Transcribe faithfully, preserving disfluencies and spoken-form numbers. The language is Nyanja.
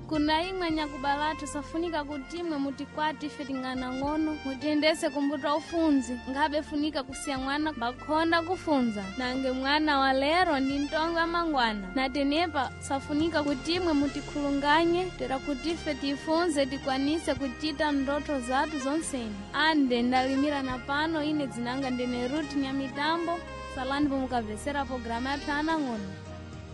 kuna imwe nyakubalatu safunika kutimwe mutikwati ife tingana ng'ono mutiyendese kumbuta ufunzi ngabe funika kusiya mwana bakhonda kufunza nange mwana wa lero ndi ntongo ya mangwana natenepa safunika kutimwe mutikhulunganye tera kuti ife tifunze tikwanise kuchita ndoto zatu zonseni. Ande ndalimira na pano ine dzinanga ndine Ruth Nyamitambo salani pomukavesera programa yathu ana ng'ono.